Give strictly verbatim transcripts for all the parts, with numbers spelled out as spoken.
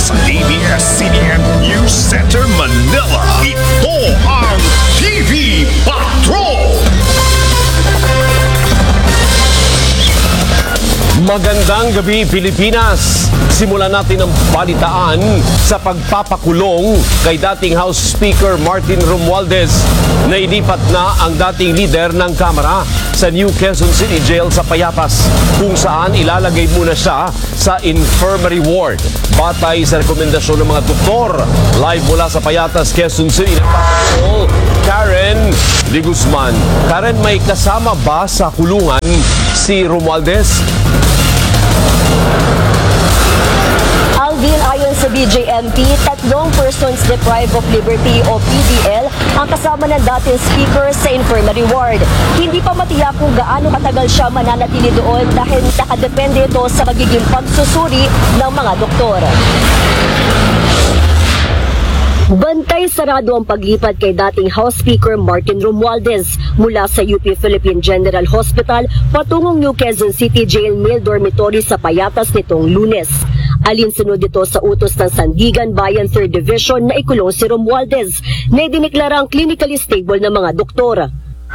sa A B S C B N News Center Manila. Ito ang T V Patrol! Magandang gabi, Pilipinas! Simulan natin ang balitaan sa pagpapakulong kay dating House Speaker Martin Romualdez na ilipat na ang dating leader ng Kamara sa New Quezon City Jail sa Payatas, kung saan ilalagay muna siya sa infirmary ward. Batay sa rekomendasyon ng mga doktor, live mula sa Payatas, Quezon City, nagpapakulong Karen de Guzman. Karen, may kasama ba sa kulungan si Romualdez? Alvin, ayon sa B J M P, tatlong persons deprived of liberty o P D L ang kasama ng dating speaker sa infirmary ward. Hindi pa matiyak kung gaano katagal siya mananatili doon dahil nakadepende ito sa magiging pagsusuri ng mga doktor. Bantay sarado ang paglipat kay dating House Speaker Martin Romualdez mula sa U P Philippine General Hospital patungong New Quezon City Jail Male Dormitory sa Payatas nitong Lunes. Alinsunod ito sa utos ng Sandigan Bayan third Division na ikulong si Romualdez na idineklarang clinically stable ng mga doktor.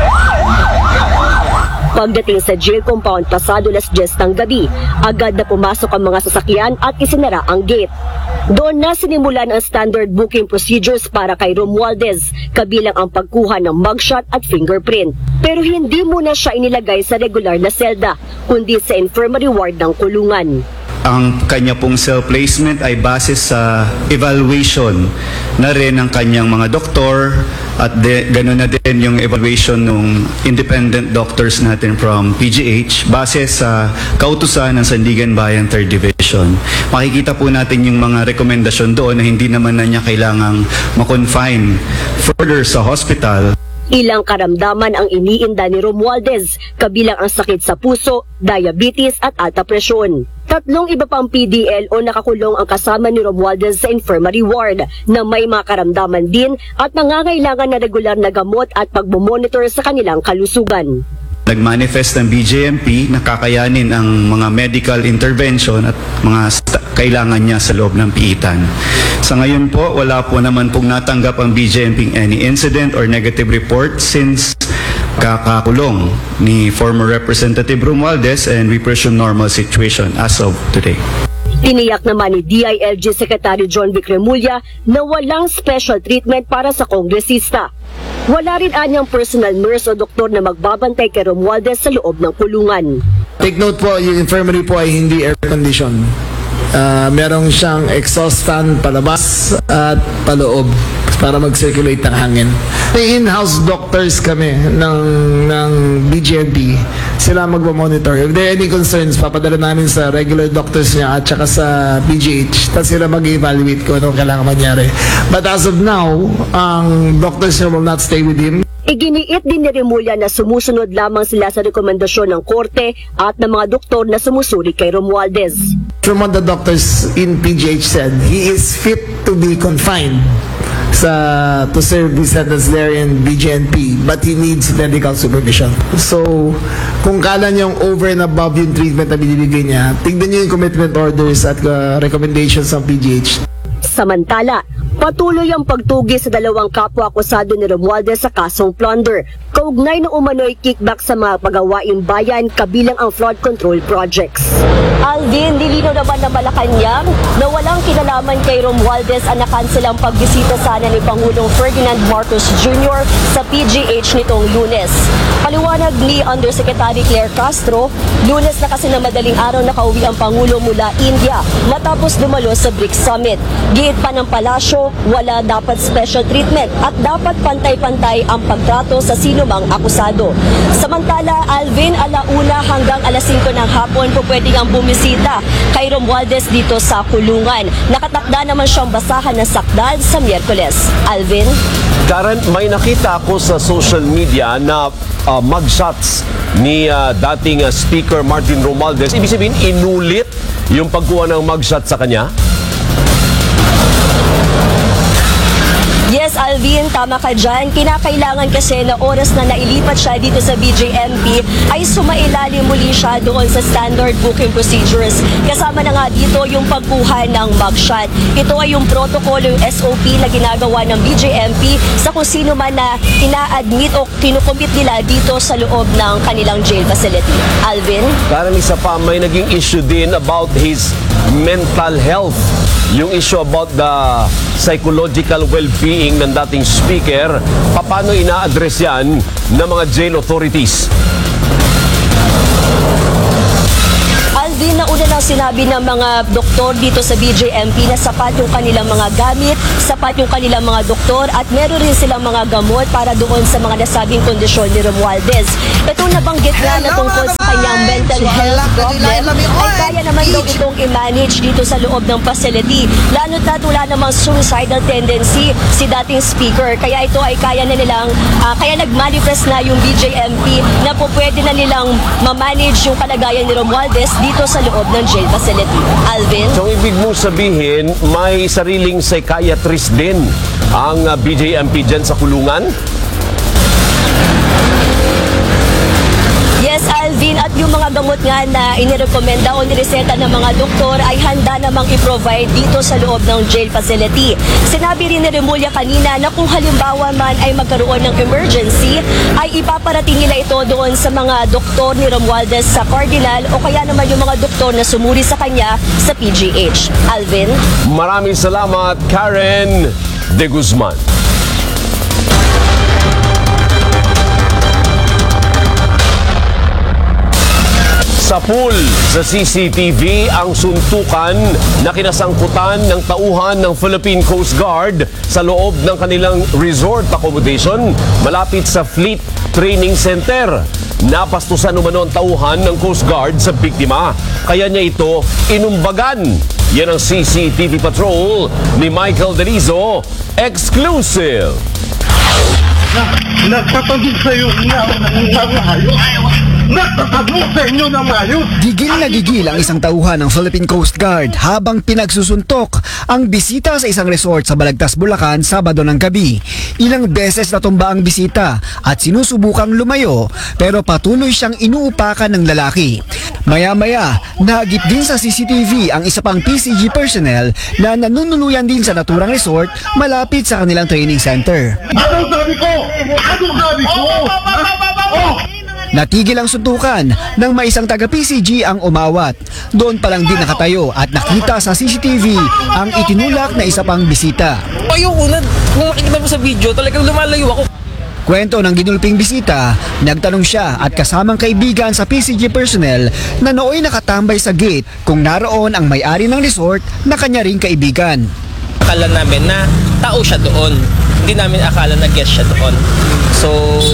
Pagdating sa jail compound pasado alas diyes ng gabi, agad na pumasok ang mga sasakyan at isinara ang gate. Doon na sinimulan ang standard booking procedures para kay Romualdez, kabilang ang pagkuha ng mugshot at fingerprint. Pero hindi muna siya inilagay sa regular na selda, kundi sa infirmary ward ng kulungan. Ang kanya pong cell placement ay base sa evaluation na rin ng kanyang mga doktor at de, ganoon na din yung evaluation ng independent doctors natin from P G H base sa kautusan ng Sandigan Bayan third Division. Makikita po natin yung mga rekomendasyon doon na hindi naman na niya kailangang ma-confine further sa hospital. Ilang karamdaman ang iniinda ni Romualdez, kabilang ang sakit sa puso, diabetes at alta presyon. Tatlong iba pang P D L o nakakulong ang kasama ni Romualdez sa infirmary ward na may mga karamdaman din at nangangailangan na regular na gamot at pagmomonitor sa kanilang kalusugan. Nagmanifest ng B J M P na kakayanin ang mga medical intervention at mga kailangan niya sa loob ng piitan. Sa ngayon po, wala po naman pong natanggap ang B J M P any incident or negative report since kakakulong ni former Representative Romualdez, and we presume normal situation as of today. Tiniyak naman ni D I L G Secretary John Vic Remulla na walang special treatment para sa kongresista. Wala rin anyang personal nurse o doktor na magbabantay kay Romualdez sa loob ng kulungan. Take note po, yung infirmary po ay hindi air condition. Uh, merong siyang exhaust fan palabas at paloob para mag-circulate ng hangin. May in-house doctors kami ng, ng B J M P. Sila magmamonitor. If there are any concerns, papadala namin sa regular doctors niya at saka sa B G H. Tapos sila mag-evaluate kung anong kailangan mangyari. But as of now, ang doctors niya will not stay with him. Iginiit din ni Remulla na sumusunod lamang sila sa rekomendasyon ng korte at ng mga doktor na sumusuri kay Romualdez. From what the doctors in P G H said, he is fit to be confined sa to serve his sentence there in B J M P, but he needs medical supervision. So, kung kala niyong over and above yung treatment na binibigay niya, tignan niyo yung commitment orders at uh, recommendations ng P G H. Samantala, patuloy ang pagtugi sa dalawang kapwa-akusado ni Romualdez sa kasong plunder, kaugnay ng umano'y kickback sa mga pagawaing bayan kabilang ang flood control projects. Alvin, nilinaw naman na Malacanang na walang kinalaman kay Romualdez ang nakanselang pagbisita sana ni Pangulong Ferdinand Marcos Junior sa P G H nitong Lunes. Paliwanag ni Undersecretary Claire Castro, Lunes na kasi na madaling araw nakauwi ang Pangulo mula India matapos dumalo sa BRICS Summit. Giit pa ng palasyo, wala dapat special treatment at dapat pantay-pantay ang pagtrato sa sinumang akusado. Samantala, Alvin, alauna hanggang alas singko ng hapon po pwede ang bumisita kay Romualdez dito sa kulungan. Nakatakda naman siyang basahan ng sakdal sa Miyerkules. Alvin? Karen, may nakita ako sa social media na uh, mugshots ni uh, dating uh, Speaker Martin Romualdez. Ibig sabihin, inulit yung pagkuha ng mugshot sa kanya? Yes, Alvin, tama ka dyan. Kinakailangan kasi na oras na nailipat siya dito sa B J M P ay sumailalim muli siya doon sa standard booking procedures. Kasama na nga dito yung pagkuha ng mugshot. Ito ay yung protocol, yung S O P na ginagawa ng B J M P sa kung sino man na ina-admit o kinukumpit nila dito sa loob ng kanilang jail facility. Alvin? Parang isa pa, may naging issue din about his mental health. Yung issue about the psychological well-being ng dating speaker, paano ina-address yan ng mga jail authorities? Alvin, nauna nang sinabi ng mga doktor dito sa B J M P na sapat yung kanilang mga gamit, sapat yung kanilang mga doktor at meron rin silang mga gamot para doon sa mga nasabing kondisyon ni Romualdez. Itong nabanggit nga na tungkol sa kanyang mental health problem ay kaya naman daw itong i-manage dito sa loob ng facility. Lalo't na wala namang suicidal tendency si dating speaker. Kaya ito ay kaya na nilang, uh, kaya nag-manifest na yung B J M P na po pwede na nilang ma-manage yung kalagayan ni Romualdez dito sa loob ng jail facility. Alvin? So, ibig mo sabihin, may sariling psychiatrist din ang uh, B J M P dyan sa kulungan? Yes, Alvin, at yung mga gamot nga na inirekomenda o nireseta ng mga doktor ay handa namang i-provide dito sa loob ng jail facility. Sinabi rin ni Remulla kanina na kung halimbawa man ay magkaroon ng emergency, ay ipaparating nila ito doon sa mga doktor ni Romualdez sa Cardinal o kaya naman yung mga doktor na sumuri sa kanya sa P G H. Alvin? Maraming salamat, Karen De Guzman. Sa pool sa C C T V ang suntukan na kinasangkutan ng tauhan ng Philippine Coast Guard sa loob ng kanilang resort accommodation malapit sa Fleet Training Center. Napastusan umano ang tauhan ng Coast Guard sa biktima. Kaya niya ito inumbagan. Yan ang C C T V patrol ni Michael Delizo. Exclusive! Nagtatagod sa iyo niya ng hayop. Nagtatagod sa inyo ng hayop. Gigil na gigil ang isang tauhan ng Philippine Coast Guard habang pinagsusuntok ang bisita sa isang resort sa Balagtas, Bulacan, Sabado ng gabi. Ilang beses natumba ang bisita at sinusubukang lumayo pero patuloy siyang inuupakan ng lalaki. Maya-maya, nahagip din sa C C T V ang isa pang P C G personnel na nanunuluyan din sa naturang resort malapit sa kanilang training center. Anong sabi ko? Anong sabi ko? Oh! Natigil ang suntukan nang may isang taga-P C G ang umawat. Doon pa lang din nakatayo at nakita sa C C T V ang itinulak na isa pang bisita. Ayoko na, kung makikita mo sa video, talagang lumalayo ako. Kwento ng ginulping bisita, nagtanong siya at kasamang kaibigan sa P C G personnel na nooy nakatambay sa gate kung naroon ang may-ari ng resort na kanya ring kaibigan. Akala namin na tao siya doon. Hindi namin akala na guest siya doon. So,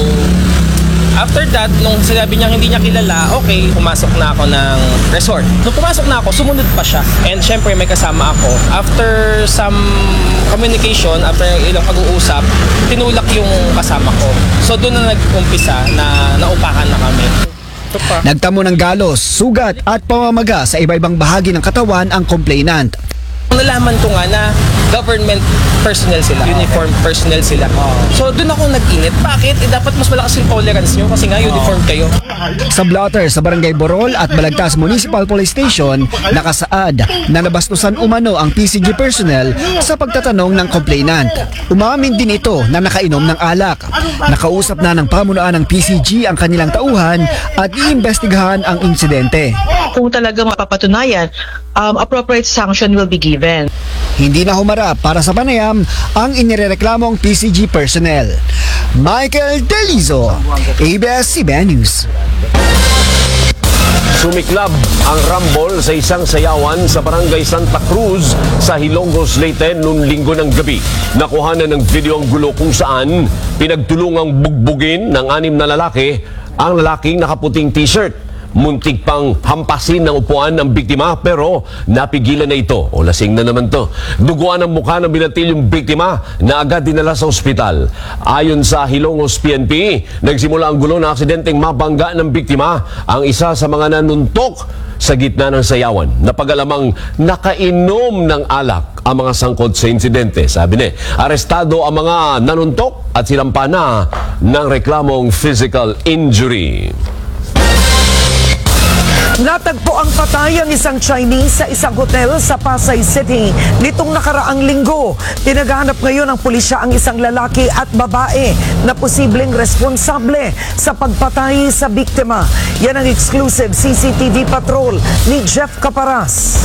after that, nung sinabi niya hindi niya kilala, okay, pumasok na ako ng resort. Nung pumasok na ako, sumunod pa siya. And syempre, may kasama ako. After some communication, after ilang pag-uusap, tinulak yung kasama ko. So doon na nag-umpisa na naupakan na kami. Nagtamo ng galos, sugat at pamamaga sa iba-ibang bahagi ng katawan ang complainant. Nalaman ko nga na government personnel sila, uniform personnel sila. So doon ako nag-init. Bakit? Eh, dapat mas malakas yung tolerance nyo kasi nga uniform kayo. Sa blotter sa Barangay Borol at Balagtas Municipal Police Station, nakasaad na nabastusan umano ang P C G personnel sa pagtatanong ng complainant. Umamin din ito na nakainom ng alak. Nakausap na ng pamunuan ng P C G ang kanilang tauhan at iimbestigahan ang insidente. Kung talaga mapapatunayan, um, appropriate sanction will be given. Hindi na humarap para sa panayam ang inirereklamong P C G personnel. Michael Delizo, A B S C B N News. Sumiklab ang rambol sa isang sayawan sa Barangay Santa Cruz sa Hilongos, Leyte noong linggo ng gabi. Nakuhanan ng video ang gulo kung saan pinagtulungang bugbugin ng anim na lalaki ang lalaking nakaputing t-shirt. Muntik pang hampasin ng upuan ng biktima pero napigilan na ito. O lasing na naman to. Duguan ang mukha ng binatil yung biktima na agad dinala sa ospital. Ayon sa Hilongos P N P, nagsimula ang gulo na aksidenteng mabangga ng biktima ang isa sa mga nanuntok sa gitna ng sayawan. Napagalamang nakainom ng alak ang mga sangkot sa insidente. Sabi ni, arestado ang mga nanuntok at sinampa na ng reklamong physical injury. Natagpo ang patay ang isang Chinese sa isang hotel sa Pasay City nitong nakaraang linggo. Pinaghahanap ngayon ng pulisya ang isang lalaki at babae na posibleng responsable sa pagpatay sa biktima. Yan ang exclusive C C T V patrol ni Jeff Caparas.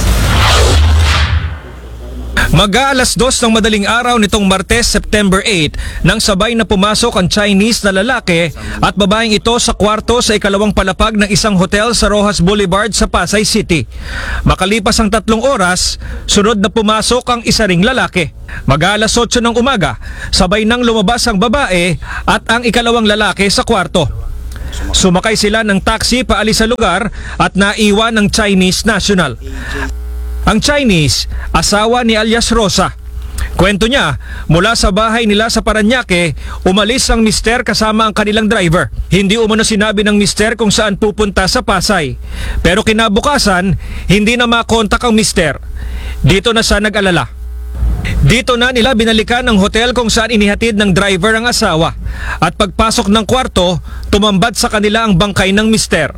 Mag-aalas dos ng madaling araw nitong Martes, September eight, nang sabay na pumasok ang Chinese na lalaki at babaeng ito sa kwarto sa ikalawang palapag ng isang hotel sa Rojas Boulevard sa Pasay City. Makalipas ang tatlong oras, sunod na pumasok ang isa ring lalaki. Mag-aalas otso ng umaga, sabay nang lumabas ang babae at ang ikalawang lalaki sa kwarto. Sumakay sila ng taxi paalis sa lugar at naiwan ng Chinese national. Ang Chinese, asawa ni alias Rosa. Kwento niya, mula sa bahay nila sa Parañaque, umalis ang mister kasama ang kanilang driver. Hindi umano sinabi ng mister kung saan pupunta sa Pasay. Pero kinabukasan, hindi na makontak ang mister. Dito na siya nag-alala. Dito na nila binalikan ang hotel kung saan inihatid ng driver ang asawa. At pagpasok ng kwarto, tumambad sa kanila ang bangkay ng mister.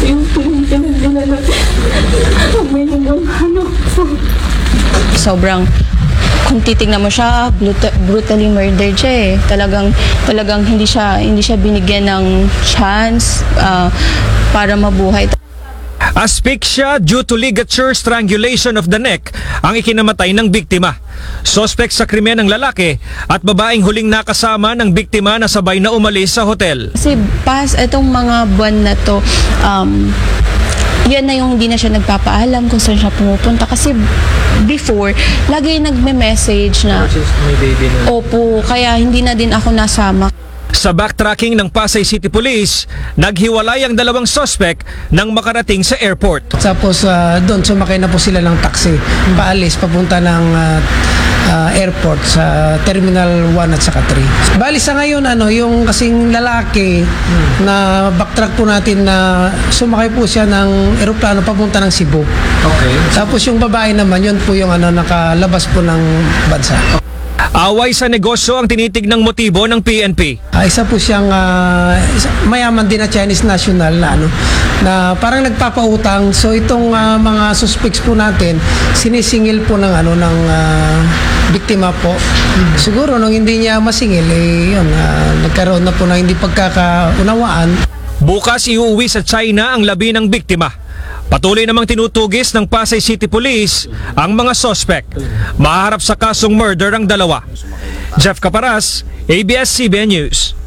Sobrang, kung titignan mo siya, brutal, brutally murdered siya eh. Talagang, talagang hindi siya, hindi siya binigyan ng chance uh, para mabuhay. Asphyxia due to ligature strangulation of the neck ang ikinamatay ng biktima. Suspect sa krimen ng lalaki at babaeng huling nakasama ng biktima na sabay na umalis sa hotel. Kasi pas itong mga buwan na to, um, yan na yung hindi na siya nagpapaalam kung saan siya pumupunta. Kasi before, lagi nagme-message na, opo, kaya hindi na din ako nasama. Sa backtracking ng Pasay City Police, naghiwalay ang dalawang suspect nang makarating sa airport. Tapos uh, doon sumakay na po sila ng taxi, paalis, papunta ng uh, uh, airport sa Terminal one at saka three. Bali sa ngayon, ano, yung kasing lalaki na backtrack po natin na sumakay po siya ng eroplano papunta ng Cebu. Okay. Tapos yung babae naman, yun po yung ano, nakalabas po ng bansa. Away sa negosyo ang tinitignang motibo ng P N P. Uh, isa po siyang uh, isa, mayaman din na Chinese national na ano na parang nagpapautang. So itong uh, mga suspects po natin sinisingil po ng ano ng uh, biktima po. Hmm. Siguro nung hindi niya masingil eh yun uh, nagkaroon na po ng hindi pagkakaunawaan. Bukas iuwi sa China ang labi ng biktima. Patuloy namang tinutugis ng Pasay City Police ang mga suspect. Maharap sa kasong murder ang dalawa. Jeff Caparas, A B S C B N News.